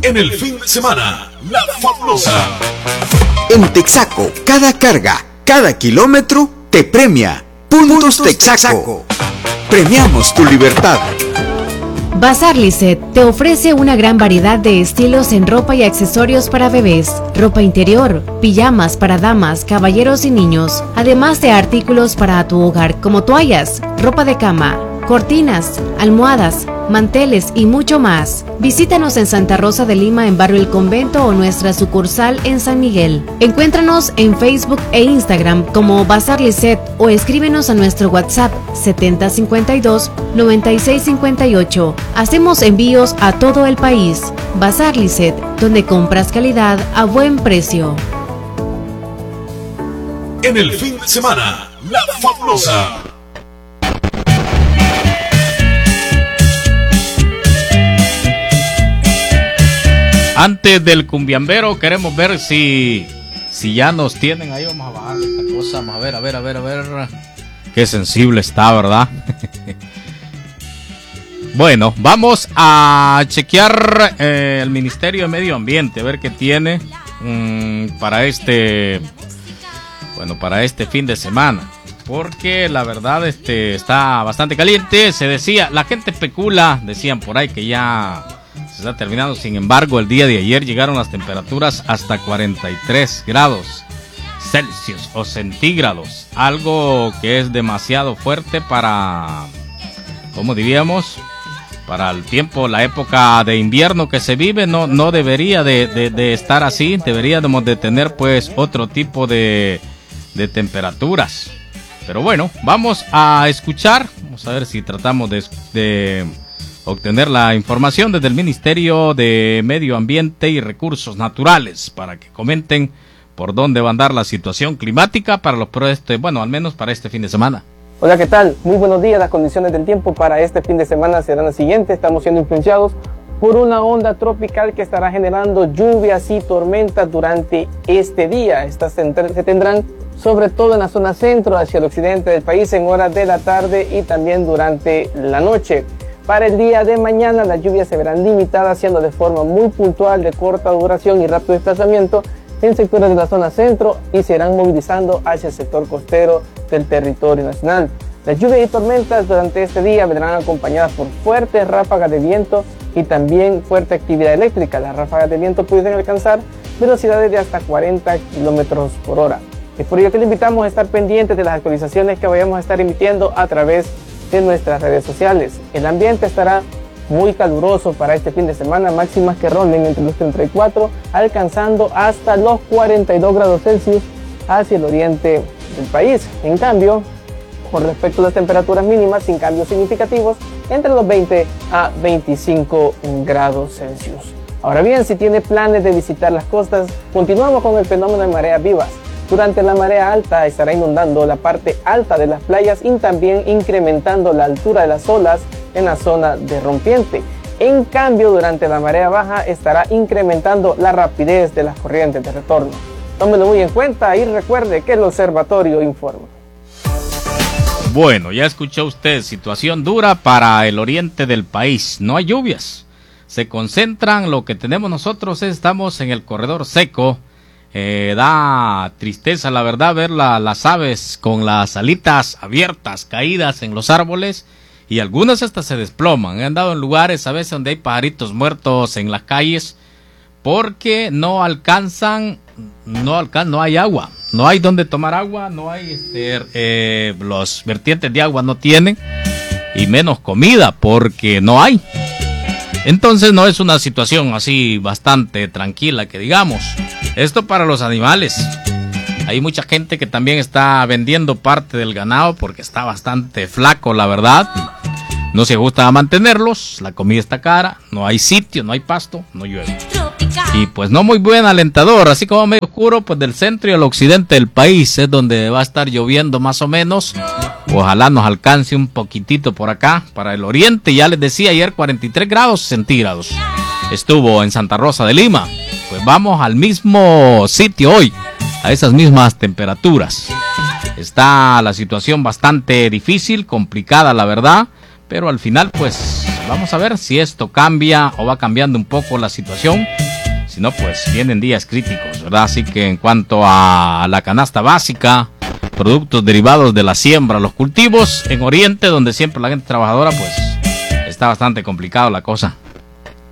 En el fin de semana, La Fabulosa. En Texaco, cada carga, cada kilómetro te premia. Puntos Texaco. Premiamos tu libertad. Bazar Lisset te ofrece una gran variedad de estilos en ropa y accesorios para bebés, ropa interior, pijamas para damas, caballeros y niños, además de artículos para tu hogar como toallas, ropa de cama, cortinas, almohadas, manteles y mucho más. Visítanos en Santa Rosa de Lima en Barrio El Convento o nuestra sucursal en San Miguel. Encuéntranos en Facebook e Instagram como Bazar Lisset o escríbenos a nuestro WhatsApp 7052-9658. Hacemos envíos a todo el país. Bazar Lisset, donde compras calidad a buen precio. En el fin de semana, La Fabulosa. Antes del cumbiambero, queremos ver si ya nos tienen ahí. Vamos a bajar esta cosa. Vamos a ver. Qué sensible está, ¿verdad? Bueno, vamos a chequear el Ministerio de Medio Ambiente, a ver qué tiene para este fin de semana. Porque la verdad está bastante caliente. Se decía, la gente especula, decían por ahí que ya se está terminando. Sin embargo, el día de ayer llegaron las temperaturas hasta 43 grados Celsius o centígrados. Algo que es demasiado fuerte para, ¿cómo diríamos? Para el tiempo, la época de invierno que se vive. No debería de estar así. Deberíamos de tener pues otro tipo de temperaturas. Pero bueno, vamos a escuchar. Vamos a ver si tratamos de obtener la información desde el Ministerio de Medio Ambiente y Recursos Naturales para que comenten por dónde va a andar la situación climática para al menos para este fin de semana. Hola, ¿qué tal? Muy buenos días. Las condiciones del tiempo para este fin de semana serán las siguientes. Estamos siendo influenciados por una onda tropical que estará generando lluvias y tormentas durante este día. Estas se tendrán sobre todo en la zona centro, hacia el occidente del país en horas de la tarde y también durante la noche. Para el día de mañana las lluvias se verán limitadas, siendo de forma muy puntual, de corta duración y rápido desplazamiento en sectores de la zona centro y se irán movilizando hacia el sector costero del territorio nacional. Las lluvias y tormentas durante este día vendrán acompañadas por fuertes ráfagas de viento y también fuerte actividad eléctrica. Las ráfagas de viento pueden alcanzar velocidades de hasta 40 kilómetros por hora. Es por ello que le invitamos a estar pendientes de las actualizaciones que vayamos a estar emitiendo a través de nuestras redes sociales. El ambiente estará muy caluroso para este fin de semana, máximas que ronden entre los 34, alcanzando hasta los 42 grados Celsius hacia el oriente del país. En cambio, con respecto a las temperaturas mínimas, sin cambios significativos, entre los 20 a 25 grados Celsius. Ahora bien, si tiene planes de visitar las costas, continuamos con el fenómeno de mareas vivas. Durante la marea alta estará inundando la parte alta de las playas y también incrementando la altura de las olas en la zona de rompiente. En cambio, durante la marea baja estará incrementando la rapidez de las corrientes de retorno. Tómelo muy en cuenta y recuerde que el observatorio informa. Bueno, ya escuchó usted, situación dura para el oriente del país. No hay lluvias. Se concentran, lo que tenemos nosotros estamos en el corredor seco. Da tristeza, la verdad, ver las aves con las alitas abiertas, caídas en los árboles, y algunas hasta se desploman. Han andado en lugares a veces donde hay pajaritos muertos en las calles porque no hay agua, no hay donde tomar agua, no hay los vertientes de agua no tienen, y menos comida porque no hay. Entonces no es una situación así bastante tranquila que digamos. Esto para los animales. Hay mucha gente que también está vendiendo parte del ganado porque está bastante flaco, la verdad. No se gusta mantenerlos, la comida está cara, no hay sitio, no hay pasto, no llueve. Y pues no muy buen alentador, así como medio oscuro, pues del centro y al occidente del país es donde va a estar lloviendo más o menos. Ojalá nos alcance un poquitito por acá, para el oriente. Ya les decía ayer 43 grados centígrados. Estuvo en Santa Rosa de Lima. Pues vamos al mismo sitio hoy, a esas mismas temperaturas. Está la situación bastante difícil, complicada la verdad, pero al final pues Vamos a ver si esto cambia o va cambiando un poco la situación. Si no, pues vienen días críticos, ¿verdad? Así que en cuanto a la canasta básica, productos derivados de la siembra, los cultivos en Oriente, donde siempre la gente trabajadora, pues está bastante complicado la cosa.